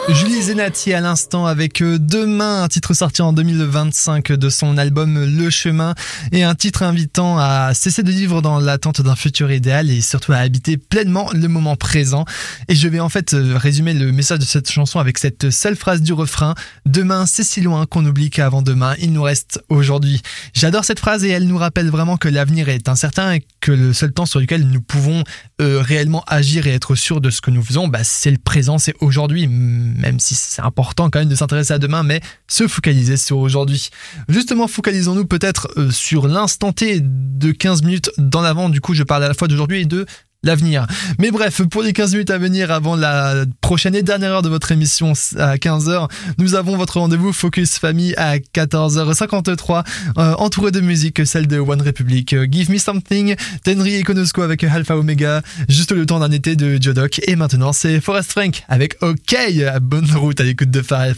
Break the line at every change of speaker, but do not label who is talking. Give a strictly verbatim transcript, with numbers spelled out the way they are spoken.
Julie Zenati à l'instant avec Demain, un titre sorti en deux mille vingt-cinq de son album Le Chemin, et un titre invitant à cesser de vivre dans l'attente d'un futur idéal et surtout à habiter pleinement le moment présent. Et je vais en fait résumer le message de cette chanson avec cette seule phrase du refrain: demain c'est si loin qu'on oublie qu'avant demain il nous reste aujourd'hui. J'adore cette phrase et elle nous rappelle vraiment que l'avenir est incertain et que le seul temps sur lequel nous pouvons euh, réellement agir et être sûrs de ce que nous faisons, bah, c'est le présent, c'est aujourd'hui. Même si c'est important quand même de s'intéresser à demain, mais se focaliser sur aujourd'hui. Justement, focalisons-nous peut-être euh, sur l'instant T de quinze minutes d'en avant. Du coup, je parle à la fois d'aujourd'hui et de l'avenir. Mais bref, pour les quinze minutes à venir avant la prochaine et dernière heure de votre émission à quinze heures, nous avons votre rendez-vous Focus Famille à quatorze heures cinquante-trois, euh, entouré de musique, celle de One Republic, euh, Give Me Something, Tenri et Konosko avec Alpha Omega, juste le temps d'un été de Jodok, et maintenant c'est Forest Frank avec OK. Bonne route à l'écoute de Phare F M.